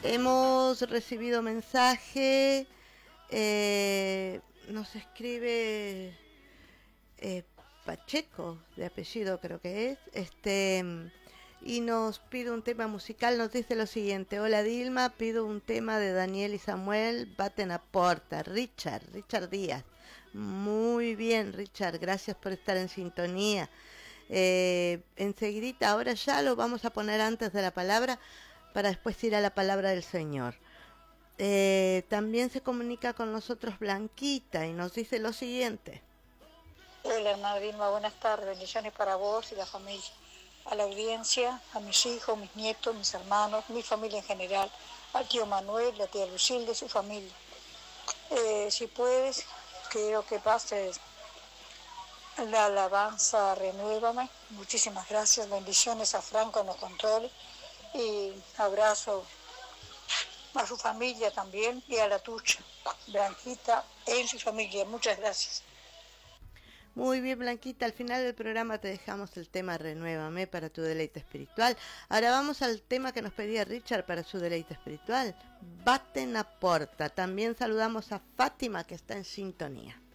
Hemos recibido mensaje, nos escribe eh, Pacheco, de apellido creo que es, y nos pide un tema musical, nos dice lo siguiente: hola Dilma, pido un tema de Daniel y Samuel, baten a porta, Richard Díaz. Muy bien, Richard, gracias por estar en sintonía. Enseguidita, ahora ya lo vamos a poner antes de la palabra para después ir a la palabra del Señor. También se comunica con nosotros Blanquita y nos dice lo siguiente. Hola, hermana Vilma, buenas tardes, bendiciones para vos y la familia, a la audiencia, a mis hijos, mis nietos, mis hermanos, mi familia en general, al tío Manuel, la tía Lucilde y su familia. Si puedes, quiero que pases la alabanza Renuévame. Muchísimas gracias, bendiciones a Franco en los controles y abrazo a su familia también y a la tuya, Blanquita, en su familia. Muchas gracias. Muy bien, Blanquita, al final del programa te dejamos el tema Renuévame para tu deleite espiritual. Ahora vamos al tema que nos pedía Richard para su deleite espiritual, Baten a Porta. También saludamos a Fátima, que está en sintonía.